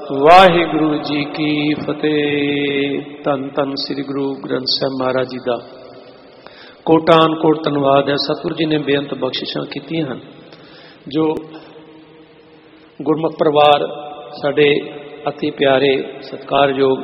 वाहिगुरु जी की फतेह। धन धन श्री गुरु ग्रंथ साहिब महाराज जी का कोटान कोट धन्यवाद है। सतगुरु जी ने बेअंत बख्शिशां कीतियां हन। जो गुरमुख परिवार साडे अति प्यारे सत्कारयोग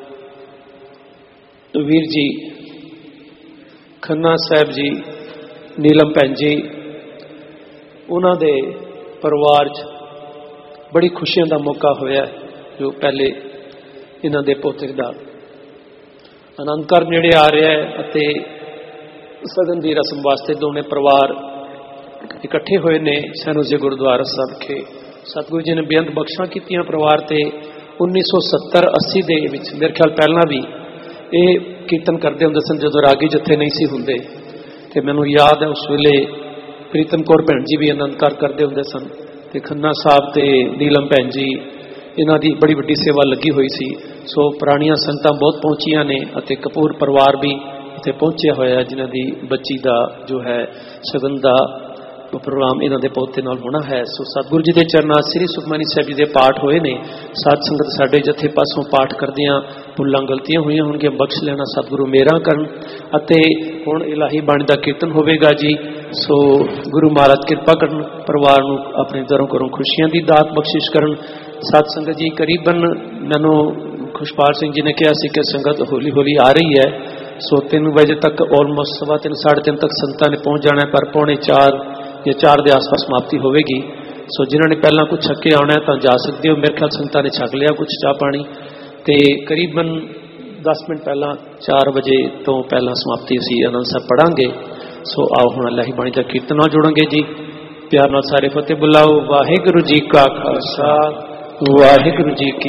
वीर जी खन्ना साहब जी, नीलम भैन जी, उन्हां दे परिवार च बड़ी खुशियां का मौका होया। जो पहले इन्हां दे पोते दा आनंद कर नेड़े आ रहा है अते सगन की रस्म वास्ते दोनों परिवार इकट्ठे हुए ने सैनोजे गुरुद्वारा साहब के। सतगुरु जी ने बेअंत बख्शां कीतियां परिवार ते 1970-80 दे विच मेरे ख्याल पहला भी ये कीर्तन करते होंदे सन जदों रागी जत्थे नहीं सी हुंदे। ते मैनूं याद है उस वेले प्रीतम कौर भैन जी भी आनंद कर करते होंदे सन ते खन्ना साहब ते नीलम भैन जी, इन्हां दी बड़ी वड्डी सेवा लगी हुई सी। सो पुरानियां संगतां बहुत पहुंचियां ने अते कपूर परिवार भी इत्थे पहुंचिया होया जिन्हां दी बच्ची दा जो है सगन दा प्रोग्राम इन्हां दे पोते नाल होना है। सो सतगुरु जी दे चरनां श्री सुखमनी साहिब जी दे पाठ होए ने। साध संगत साडे जथे पासों पाठ करदियां भुल्लां गलतियां होईयां होणगीआं बख्श लेना सतगुरु मेहरां करन। अते हुण इलाही बाणी दा कीर्तन होवेगा जी। सो गुरु महाराज कृपा करन, परिवार नूं अपने दरों घरों खुशियां दी दात बख्शिश करन। साध संगत जी करीबन मैनूं खुशपाल सिंह जी ने कहा सी कि संगत हौली हौली आ रही है। सो 3 बजे तक ऑलमोस्ट 3:15 3:30 तक संगतां ने पहुंच जाना है, पर 3:45 या 4 के आसपास समाप्ति होगी। सो जिन्होंने पहला कुछ छके आना है तो जा सकते हो। मेरे ख्याल संगतां ने छक लिया कुछ चाह पानी। तो करीबन 10 मिनट पहला 4 बजे तो पहला समाप्ति असीं आनंद साहब पढ़ांगे। सो आओ हुण अल्लाही बाणी दा कीर्तन नाल जोड़ांगे जी। प्यार नाल सारे फतेह बुलाओ। वाहिगुरू जी का खालसा, वाहिगुरू जी की